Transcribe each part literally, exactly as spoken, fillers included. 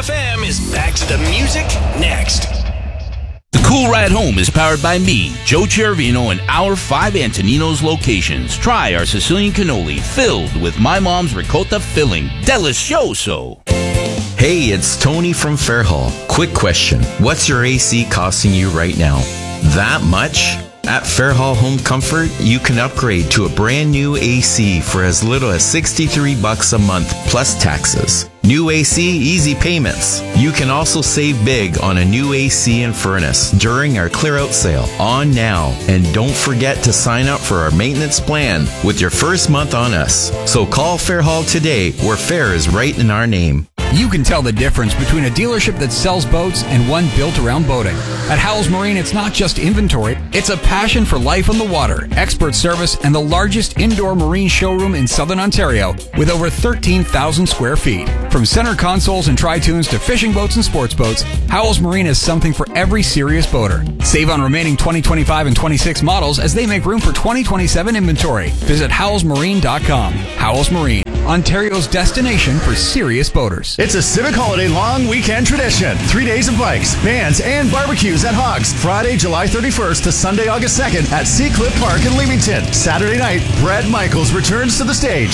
F M is back to the music next. The Cool Ride Home is powered by me, Joe Chervino, and our five Antonino's locations. Try our Sicilian cannoli filled with my mom's ricotta filling. Delicioso! Hey, it's Tony from Fairhall. Quick question. What's your A C costing you right now? That much? At Fairhall Home Comfort, you can upgrade to a brand new A C for as little as sixty-three bucks a month plus taxes. New A C, easy payments. You can also save big on a new A C and furnace during our clear out sale on now. And don't forget to sign up for our maintenance plan with your first month on us. So call Fairhall today, where fair is right in our name. You can tell the difference between a dealership that sells boats and one built around boating. At Howells Marine, it's not just inventory, it's a passion for life on the water, expert service, and the largest indoor marine showroom in Southern Ontario with over thirteen thousand square feet. From center consoles and tri-tunes to fishing boats and sports boats, Howells Marine has something for every serious boater. Save on remaining twenty twenty-five and twenty-six models as they make room for twenty twenty-seven inventory. Visit howells marine dot com. Howells Marine, Ontario's destination for serious boaters. It's a Civic Holiday long weekend tradition. Three days of bikes, bands, and barbecues at Hogs. Friday, July thirty-first to Sunday, August second at Sea Cliff Park in Leamington. Saturday night, Brad Michaels returns to the stage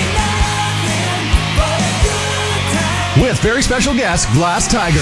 with very special guest, Glass Tiger.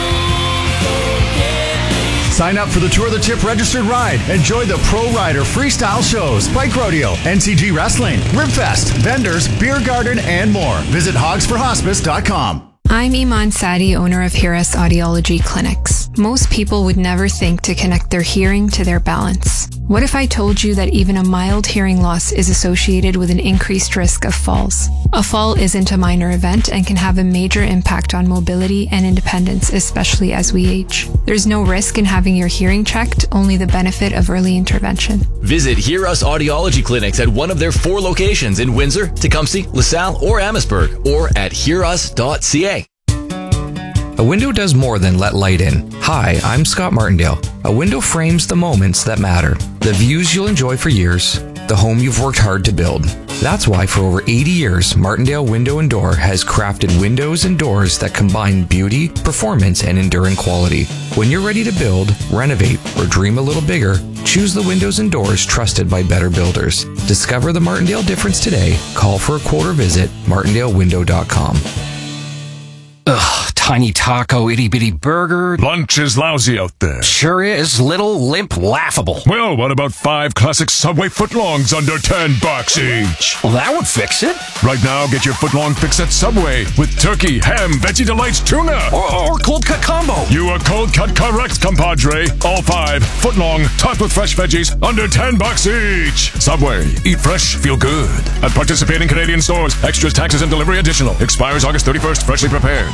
Sign up for the Tour the Tip registered ride. Enjoy the Pro Rider freestyle shows, bike rodeo, N C G wrestling, Ribfest, vendors, beer garden, and more. Visit hogs for hospice dot com. I'm Iman Sadi, owner of Hiras Audiology Clinics. Most people would never think to connect their hearing to their balance. What if I told you that even a mild hearing loss is associated with an increased risk of falls? A fall isn't a minor event and can have a major impact on mobility and independence, especially as we age. There's no risk in having your hearing checked, only the benefit of early intervention. Visit Hear Us Audiology Clinics at one of their four locations in Windsor, Tecumseh, LaSalle, or Amherstburg, or at hear us dot c a. A window does more than let light in. Hi, I'm Scott Martindale. A window frames the moments that matter. The views you'll enjoy for years. The home you've worked hard to build. That's why for over eighty years, Martindale Window and Door has crafted windows and doors that combine beauty, performance, and enduring quality. When you're ready to build, renovate, or dream a little bigger, choose the windows and doors trusted by better builders. Discover the Martindale difference today. Call for a quote or visit martindale window dot com. Ugh, tiny taco, itty bitty burger. Lunch is lousy out there. Sure is. Little, limp, laughable. Well, what about five classic Subway footlongs under ten bucks each? Well, that would fix it. Right now, get your footlong fix at Subway with turkey, ham, veggie delights, tuna. Or, or cold cut combo. You are cold cut correct, compadre. All five footlong, topped with fresh veggies, under ten bucks each. Subway. Eat fresh, feel good. At participating Canadian stores. Extras, taxes, and delivery additional. Expires August thirty-first. Freshly prepared.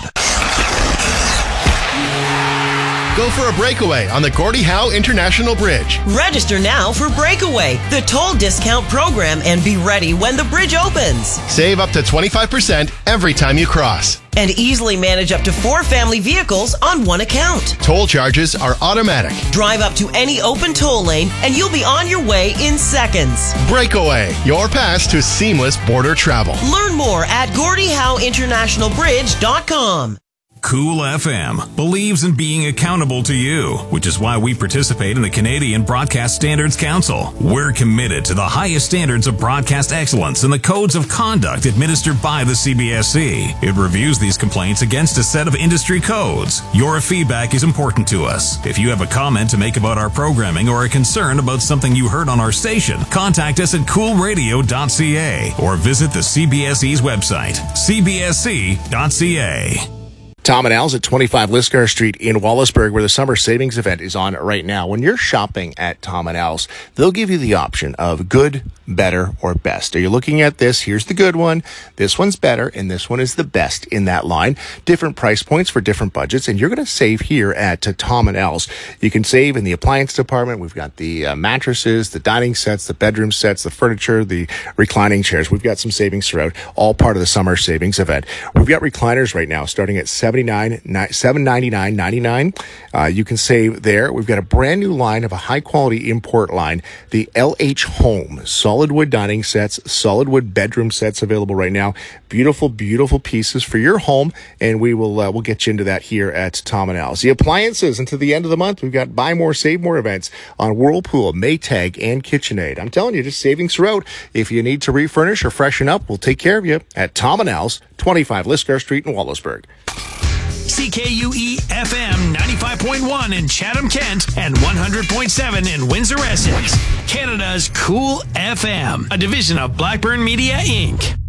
Go for a breakaway on the Gordie Howe International Bridge. Register now for Breakaway, the toll discount program, and be ready when the bridge opens. Save up to twenty-five percent every time you cross. And easily manage up to four family vehicles on one account. Toll charges are automatic. Drive up to any open toll lane and you'll be on your way in seconds. Breakaway, your pass to seamless border travel. Learn more at gordie howe international bridge dot com. Cool F M believes in being accountable to you, which is why we participate in the Canadian Broadcast Standards Council. We're committed to the highest standards of broadcast excellence and the codes of conduct administered by the C B S C. It reviews these complaints against a set of industry codes. Your feedback is important to us. If you have a comment to make about our programming or a concern about something you heard on our station, contact us at cool radio dot c a or visit the C B S E's website, c b s c dot c a. Tom and Al's at twenty-five Lisgar Street in Wallaceburg, where the summer savings event is on right now. When you're shopping at Tom and Al's, they'll give you the option of good, better, or best. Are you looking at this? Here's the good one. This one's better, and this one is the best in that line. Different price points for different budgets, and you're going to save here at uh, Tom and Al's. You can save in the appliance department. We've got the uh, mattresses, the dining sets, the bedroom sets, the furniture, the reclining chairs. We've got some savings throughout, all part of the summer savings event. We've got recliners right now starting at seventy seventy-nine seven ninety-nine ninety-nine. Uh, you can save there. We've got a brand new line of a high quality import line, the L H Home solid wood dining sets, solid wood bedroom sets available right now. Beautiful, beautiful pieces for your home, and we will uh, we'll get you into that here at Tom and Al's. The appliances until the end of the month. We've got buy more, save more events on Whirlpool, Maytag, and KitchenAid. I'm telling you, just savings throughout. If you need to refurnish or freshen up, we'll take care of you at Tom and Al's, twenty-five Lisgar Street in Wallaceburg. C K U E F M ninety-five point one in Chatham-Kent and one hundred point seven in Windsor-Essex. Canada's Cool F M, a division of Blackburn Media, Incorporated.